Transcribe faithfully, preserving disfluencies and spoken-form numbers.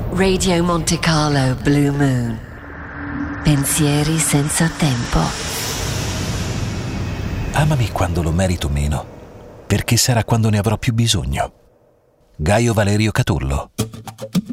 Radio Monte Carlo Blue Moon. Pensieri senza tempo. Amami quando lo merito meno, perché sarà quando ne avrò più bisogno. Gaio Valerio Catullo.